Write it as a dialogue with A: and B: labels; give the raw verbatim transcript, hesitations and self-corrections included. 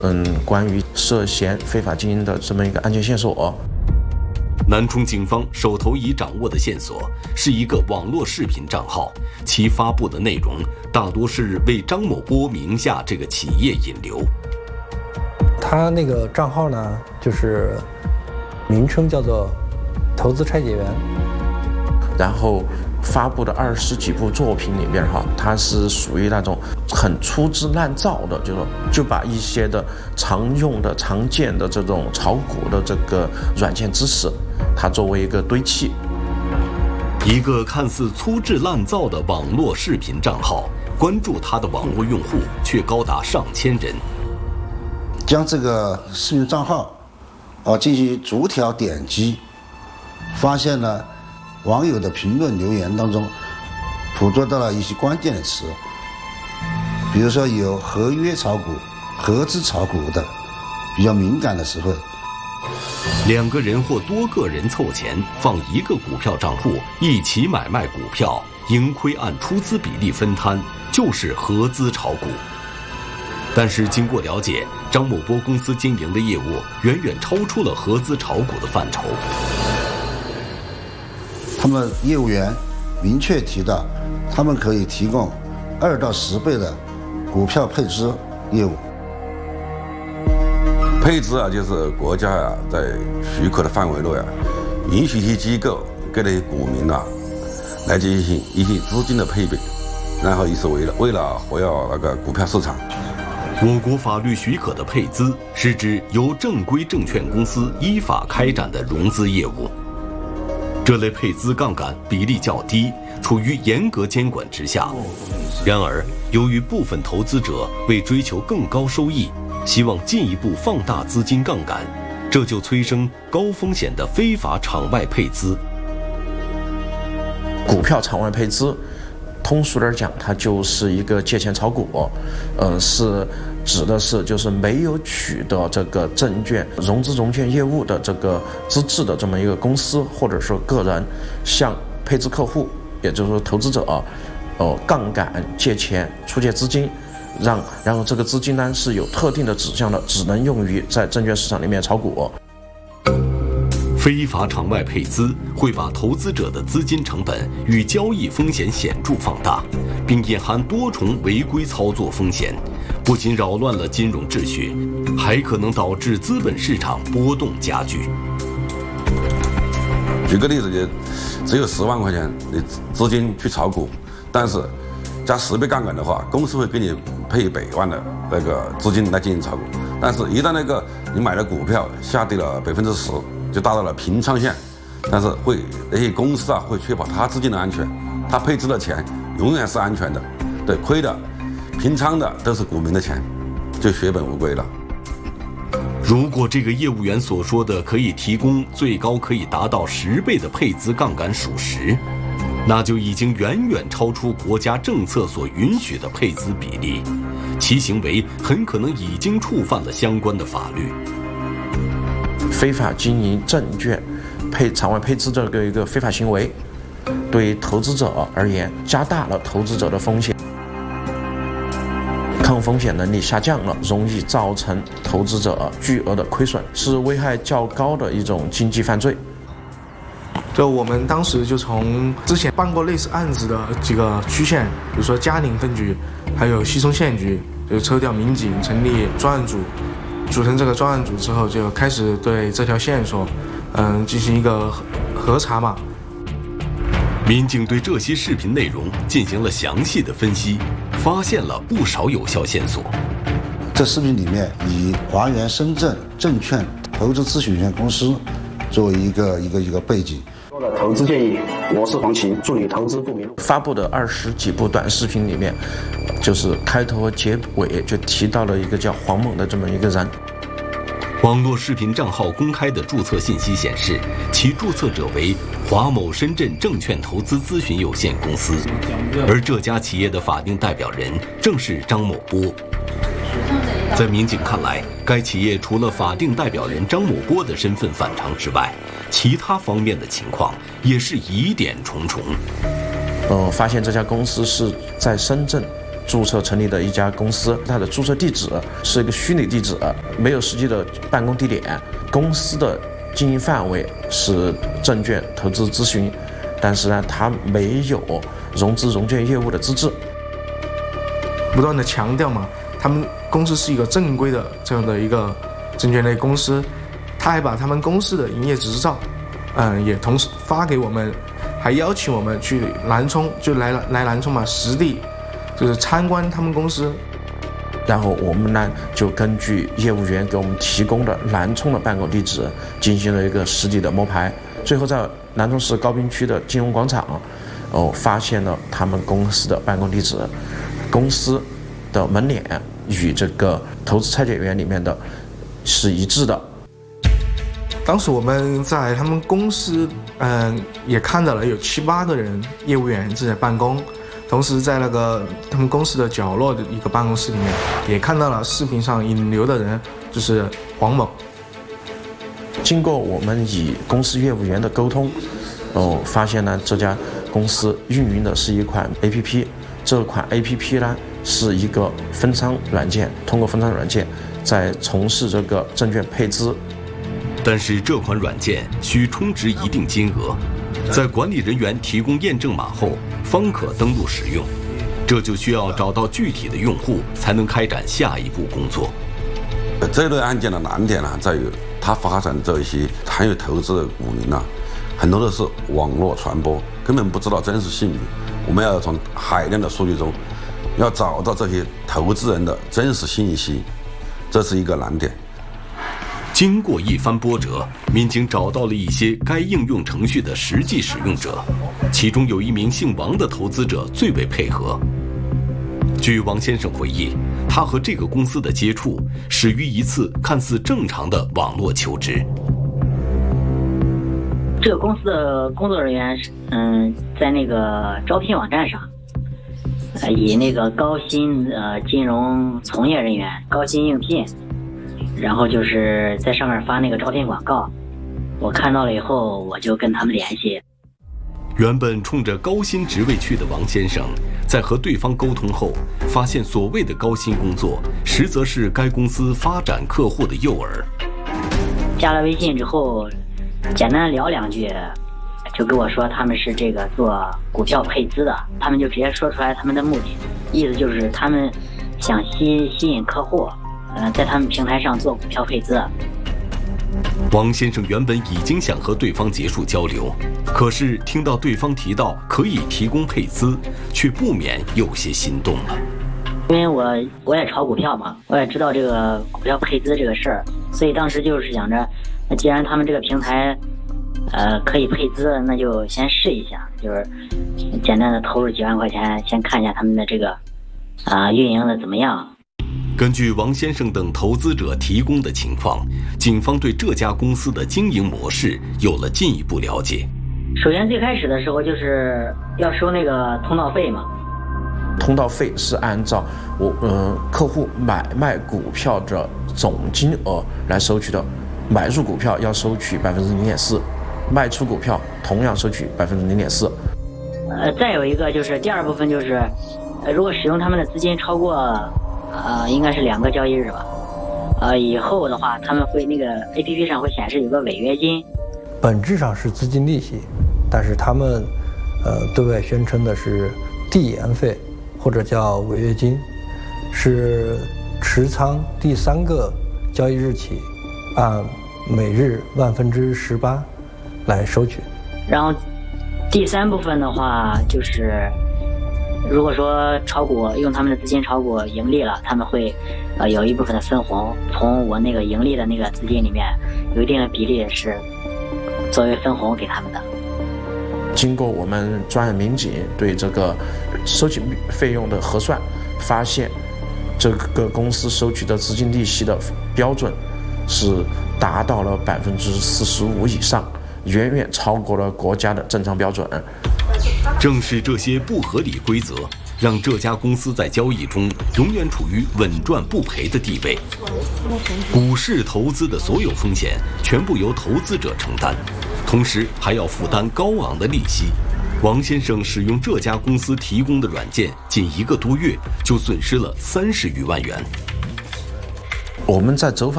A: 嗯，关于涉嫌非法经营的这么一个案件线索。
B: 南充警方手头已掌握的线索是一个网络视频账号，其发布的内容大多是为张某波名下这个企业引流。
C: 他那个账号呢，就是名称叫做“投资拆解员”，
A: 然后发布的二十几部作品里面哈，它是属于那种很粗制滥造的，就是就把一些的常用的、常见的这种炒股的这个软件知识，它作为一个堆砌。
B: 一个看似粗制滥造的网络视频账号，关注它的网络用户却高达上千人。
D: 将这个视频账号，啊进行逐条点击，发现了网友的评论留言当中，捕捉到了一些关键的词，比如说有合约炒股、合资炒股的比较敏感的词汇。
B: 两个人或多个人凑钱放一个股票账户，一起买卖股票，盈亏按出资比例分摊，就是合资炒股。但是经过了解，张某波公司经营的业务远远超出了合资炒股的范畴。
D: 他们业务员明确提到，他们可以提供二到十倍的股票配资业务。
E: 配资啊，就是国家啊在许可的范围内啊，允许一些机构给那些股民啊来进行一些资金的配备，然后也是为了为了活跃那个股票市场。
B: 我国法律许可的配资是指由正规证券公司依法开展的融资业务。这类配资杠杆比例较低，处于严格监管之下。然而，由于部分投资者为追求更高收益，希望进一步放大资金杠杆，这就催生高风险的非法场外配资。
A: 股票场外配资，通俗点讲，它就是一个借钱炒股，呃，是指的是就是没有取得这个证券融资融券业务的这个资质的这么一个公司或者是个人，向配资客户，也就是说投资者，呃，杠杆借钱出借资金，让然后这个资金呢是有特定的指向的，只能用于在证券市场里面炒股。
B: 非法场外配资会把投资者的资金成本与交易风险显著放大，并隐含多重违规操作风险，不仅扰乱了金融秩序，还可能导致资本市场波动加剧。
E: 举个例子，就只有十万块钱的资金去炒股，但是加十倍杠杆的话，公司会给你配一百万的那个资金来进行炒股，但是一旦那个你买的股票下跌了百分之十，就达到了平仓线，但是会那些公司啊会确保他资金的安全，他配置的钱永远是安全的，对，亏的、平仓的都是股民的钱，就血本无归了。
B: 如果这个业务员所说的可以提供最高可以达到十倍的配资杠杆属实，那就已经远远超出国家政策所允许的配资比例，其行为很可能已经触犯了相关的法律。
A: 非法经营证券配场外配资这个一个非法行为，对投资者而言加大了投资者的风险，抗风险能力下降了，容易造成投资者巨额的亏损，是危害较高的一种经济犯罪。
F: 就我们当时就从之前办过类似案子的几个区县，比如说嘉宁分局，还有西充县局，就抽调民警成立专案组，组成这个专案组之后，就开始对这条线索，嗯，进行一个核核查嘛。
B: 民警对这些视频内容进行了详细的分析，发现了不少有效线索。
D: 这视频里面以华源深圳证券投资咨询有限公司作为一个一个一个背景。
G: 投资建议，我是黄琴，助理投资不迷路。
A: 发布的二十几部短视频里面，就是开头和结尾就提到了一个叫黄某的这么一个人。
B: 网络视频账号公开的注册信息显示，其注册者为华某深圳证券投资咨询有限公司，而这家企业的法定代表人正是张某波。在民警看来，该企业除了法定代表人张某波的身份反常之外，其他方面的情况也是疑点重重。
A: 呃，发现这家公司是在深圳注册成立的一家公司，它的注册地址是一个虚拟地址，没有实际的办公地点。公司的经营范围是证券投资咨询，但是呢，它没有融资融券业务的资质。
F: 不断的强调嘛，他们公司是一个正规的这样的一个证券类公司，他还把他们公司的营业执照，嗯，也同时发给我们，还邀请我们去南充，就来来南充嘛，实地就是参观他们公司。
A: 然后我们呢，就根据业务员给我们提供的南充的办公地址，进行了一个实地的摸排。最后在南充市高滨区的金融广场，哦，发现了他们公司的办公地址。公司的门脸与这个投资拆解员里面的是一致的。
F: 当时我们在他们公司，嗯、呃，也看到了有七八个人业务员正在办公，同时在那个他们公司的角落的一个办公室里面，也看到了视频上引流的人，就是黄某。
A: 经过我们与公司业务员的沟通，哦，发现呢这家公司运营的是一款 A P P。这款 A P P 呢是一个分仓软件，通过分仓软件在从事这个证券配资。
B: 但是这款软件需充值一定金额，在管理人员提供验证码后方可登录使用，这就需要找到具体的用户才能开展下一步工作。
E: 这类案件的难点呢，在于它发展这些参与投资的股民呢，很多都是网络传播，根本不知道真实姓名。我们要从海量的数据中，要找到这些投资人的真实信息，这是一个难点。
B: 经过一番波折，民警找到了一些该应用程序的实际使用者，其中有一名姓王的投资者最为配合。据王先生回忆，他和这个公司的接触始于一次看似正常的网络求职。
H: 这个公司的工作人员，嗯，在那个招聘网站上，呃，以那个高薪呃金融从业人员高薪应聘，然后就是在上面发那个招聘广告，我看到了以后，我就跟他们联系。
B: 原本冲着高薪职位去的王先生，在和对方沟通后，发现所谓的高薪工作，实则是该公司发展客户的诱饵。
H: 加了微信之后，简单聊两句，就跟我说他们是这个做股票配资的，他们就直接说出来他们的目的，意思就是他们想吸吸引客户，呃，在他们平台上做股票配资。
B: 王先生原本已经想和对方结束交流，可是听到对方提到可以提供配资，却不免有些心动了。
H: 因为我我也炒股票嘛，我也知道这个股票配资这个事儿，所以当时就是想着，那既然他们这个平台，呃，可以配资，那就先试一下，就是简单的投入几万块钱，先看一下他们的这个啊、呃、运营的怎么样。
B: 根据王先生等投资者提供的情况，警方对这家公司的经营模式有了进一步了解。
H: 首先最开始的时候就是要收那个通道费嘛。
A: 通道费是按照我呃客户买卖股票的总金额来收取的，买入股票要收取百分之零点四，卖出股票同样收取百分之零点四。
H: 呃，再有一个就是第二部分就是，呃，如果使用他们的资金超过呃应该是两个交易日吧，呃以后的话他们会那个 A P P 上会显示有个违约金，
C: 本质上是资金利息，但是他们呃对外宣称的是递延费。或者叫违约金，是持仓第三个交易日起，按每日万分之十八来收取。
H: 然后第三部分的话，就是如果说炒股用他们的资金炒股盈利了，他们会呃有一部分的分红，从我那个盈利的那个资金里面有一定的比例是作为分红给他们的。
A: 经过我们专案民警对这个收取费用的核算，发现这个公司收取的资金利息的标准是达到了百分之四十五以上，远远超过了国家的正常标准。
B: 正是这些不合理规则，让这家公司在交易中永远处于稳赚不赔的地位。股市投资的所有风险全部由投资者承担，同时还要负担高昂的利息。 王先生使用这家公司提供的软件，仅一个多月就损失了三十余万元。
A: 我们在走访